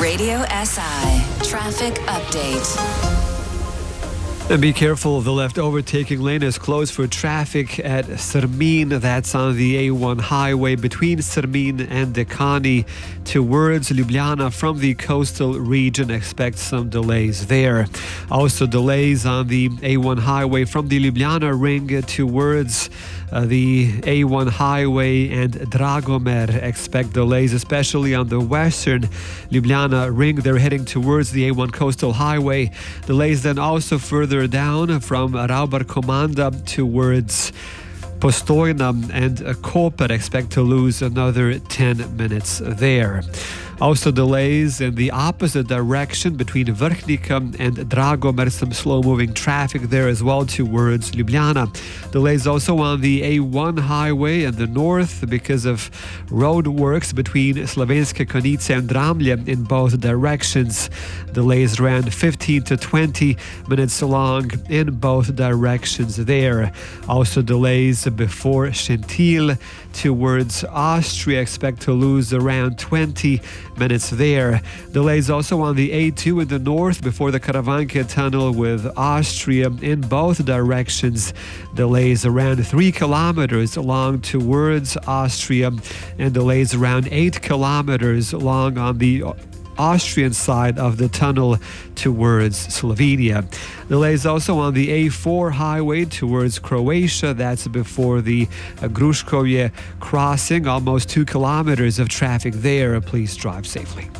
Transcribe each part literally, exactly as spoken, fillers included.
Radio S I traffic update. And be careful, the left overtaking lane is closed for traffic at Srmin. That's on the A one highway between Srmin and Dekani towards Ljubljana from the coastal region. Expect some delays there. Also delays on the A one highway from the Ljubljana ring towards uh, the A one highway and Dragomer. Expect delays, especially on the western Ljubljana ring. They're heading towards the A one coastal highway. Delays then also further down from Raubar Komanda towards Postojna and Koper. Expect to lose another ten minutes there. Also delays in the opposite direction between Vrhnika and Dragomer. Some slow-moving traffic there as well towards Ljubljana. Delays also on the A one highway in the north because of road works between Slovenske Konjice and Dramlje in both directions. Delays ran fifteen to twenty minutes long in both directions there. Also delays before Šentilj towards Austria. Expect to lose around twenty minutes there. Delays also on the A two in the north before the Karavanke tunnel with Austria in both directions. Delays around three kilometers long towards Austria and delays around eight kilometers long on the Austrian side of the tunnel towards Slovenia. Delays also on the A four highway towards Croatia. That's before the Gruškovje crossing. Almost two kilometers of traffic there. Please drive safely.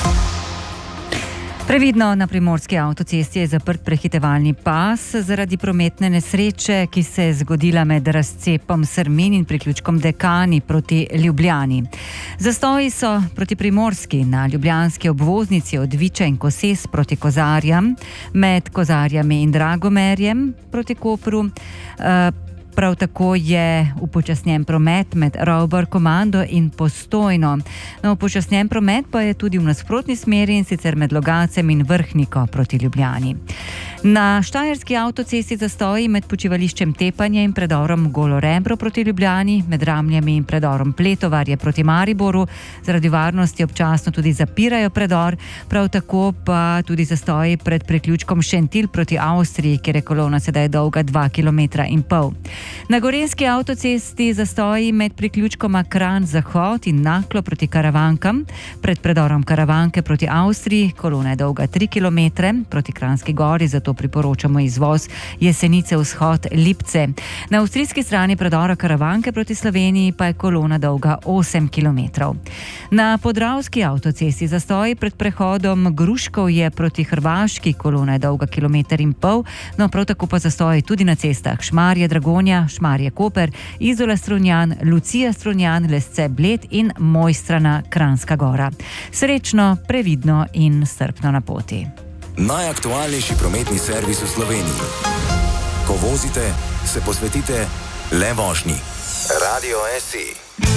Previdno, na primorski avtocesti je zaprt prehitevalni pas zaradi prometne nesreče, ki se je zgodila med razcepom Srmin in priključkom Dekani proti Ljubljani. Zastoji so proti primorski na ljubljanski obvoznici od Viča in Koses proti Kozarjam, med Kozarjami in Dragomerjem proti Kopru. Prav tako je upočasnjen promet med Raubar Komando in Postojno. No, upočasnjen promet pa je tudi v nasprotni smeri, in sicer med Logacem in Vrhniko proti Ljubljani. Na štajerski avtocesti zastoji med počivališčem Tepanje in predorom Golo Rebro proti Ljubljani, med Ramljami in predorom Pletovarje proti Mariboru. Zaradi varnosti občasno tudi zapirajo predor, prav tako pa tudi zastoji pred priključkom Šentilj proti Avstriji, kjer je kolona sedaj dolga dva kilometra in pol. Na gorenjski avtocesti zastoji med priključkoma Kranj Zahod in Naklo proti Karavankam, pred predorom Karavanke proti Avstriji, kolona je dolga tri kilometre, proti Kranjski gori, zato priporočamo izvoz Jesenice vzhod Lipce. Na avstrijski strani predora Karavanke proti Sloveniji pa je kolona dolga osem kilometrov. Na podravski avtocesti zastoji pred prehodom Gruškovje proti Hrvaški, kolona je dolga kilometer in pol, no prav tako pa zastoji tudi na cestah Šmarje Dragonja, Šmarje Koper, Izola Strunjan, Lucija Strunjan, Lesce Bled in Mojstrana Kranjska Gora. Srečno, previdno in strpno na poti. Najaktualnejši prometni servis v Sloveniji. Ko vozite, se posvetite le vožnji. Radio S I.